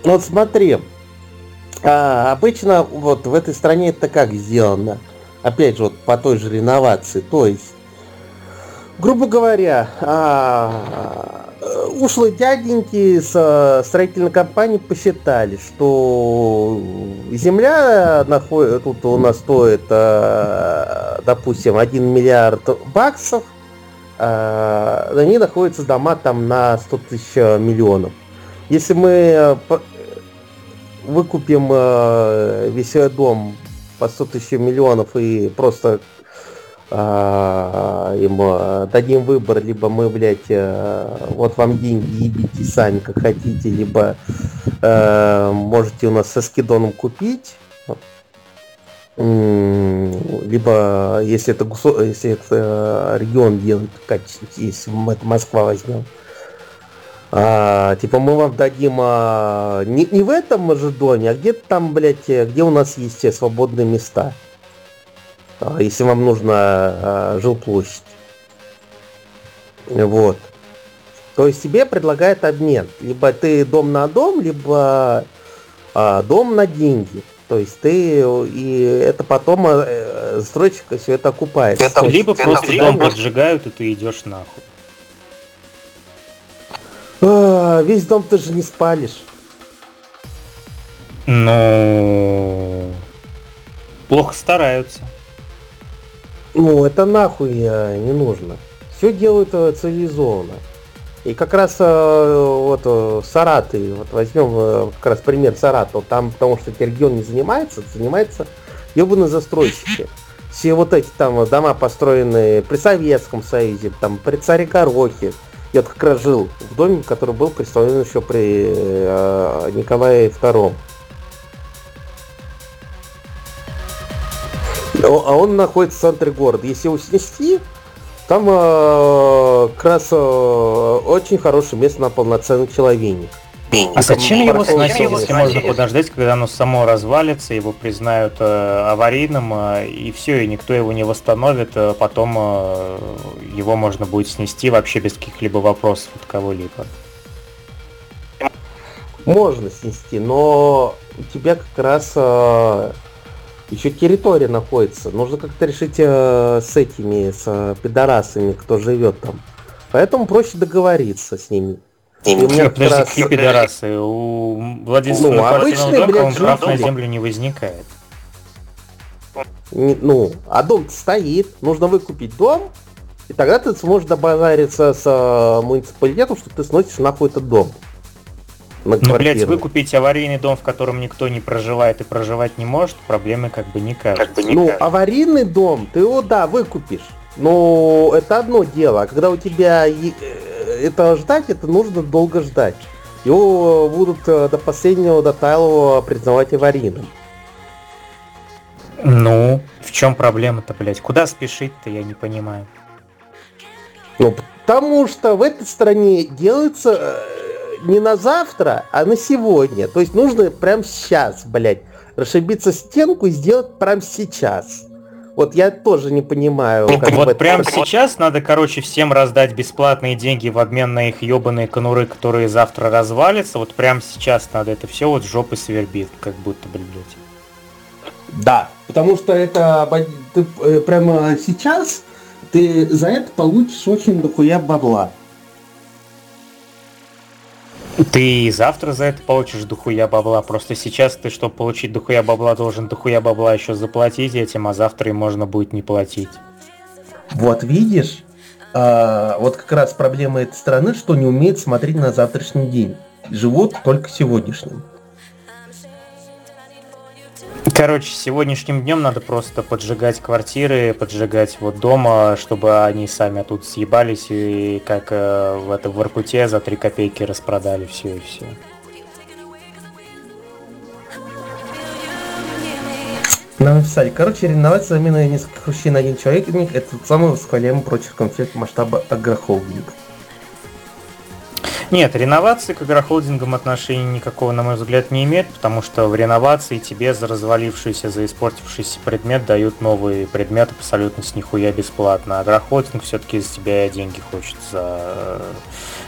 Вот смотри, обычно вот в этой стране это как сделано? Опять же, вот по той же реновации. То есть, грубо говоря, ушлые дяденьки с строительной компании посчитали, что земля тут у нас стоит, допустим, 1 миллиард баксов, на ней находятся дома там на 100 тысяч миллионов. Если мы выкупим весь дом по 100 тысяч миллионов и просто им дадим выбор, либо мы, блядь, вот вам деньги, ебите сами как хотите, либо можете у нас со скидоном купить, либо если это регион делает качественно, если мы это Москва возьмем, типа мы вам дадим не в этом же доме, а где-то там, блядь, где у нас есть свободные места. Если вам нужна жилплощадь. Вот. То есть тебе предлагают обмен. Либо ты дом на дом, либо дом на деньги. То есть ты, и это потом застройщик все это окупает. Либо просто дом поджигают, и ты идешь нахуй. Весь дом ты же не спалишь. Ну, плохо стараются. Ну, это нахуй не нужно. Все делают цивилизованно. И как раз вот Саратов, вот возьмем как раз пример Саратова, там, потому что этот регион не занимается ебаные застройщики. Все вот эти там дома, построенные при Советском Союзе, там при царе Горохе. Я как раз жил в доме, который был построен еще при Николае II. А он находится в центре города. Если его снести, там как раз очень хорошее место на полноценный человейник. А зачем его сносить, если можно подождать, когда оно само развалится, его признают аварийным, и все, и никто его не восстановит, потом его можно будет снести вообще без каких-либо вопросов от кого-либо. Можно снести, но у тебя как раз еще территория находится. Нужно как-то решить с пидорасами, кто живет там. Поэтому проще договориться с ними. Подожди, какие пидорасы? У владельцев квартирного дома прав на землю не возникает. А дом стоит, нужно выкупить дом, и тогда ты сможешь добазариться с муниципалитетом, что ты сносишь нахуй этот дом. Ну, блять, выкупить аварийный дом, в котором никто не проживает и проживать не может, проблемы как бы не кажется. Аварийный дом, ты его, выкупишь. Но это одно дело, а когда у тебя это ждать, это нужно долго ждать. Его будут до последнего, до талого признавать аварийным. Ну, в чем проблема-то, блять? Куда спешить-то, я не понимаю. Ну, потому что в этой стране делается не на завтра, а на сегодня. То есть нужно прямо сейчас, блять, расшибиться стенку и сделать прямо сейчас. Вот я тоже не понимаю. Вот прямо сейчас надо, всем раздать бесплатные деньги в обмен на их ебаные конуры, которые завтра развалятся. Вот прямо сейчас надо это все вот жопы свербит, как будто, блядь. Да, потому что это ты прямо сейчас ты за это получишь очень дохуя бабла. Ты и завтра за это получишь дохуя бабла. Просто сейчас ты, чтобы получить дохуя бабла, должен дохуя бабла еще заплатить этим, а завтра им можно будет не платить. Вот видишь, вот как раз проблема этой страны, что не умеет смотреть на завтрашний день. Живут только сегодняшним. Сегодняшним днем надо просто поджигать квартиры, поджигать вот дома, чтобы они сами тут съебались и как в Воркуте за 3 копейки распродали все и все. Нам написали, реновация заменой нескольких вещей на один человек, это тот самый восхваляемый прочерком эффект масштаба агрохолдинга. Нет, реновации к агрохолдингам отношения никакого, на мой взгляд, не имеет, потому что в реновации тебе за развалившийся, за испортившийся предмет дают новый предмет абсолютно с нихуя бесплатно. Агрохолдинг все-таки из тебя деньги хочет за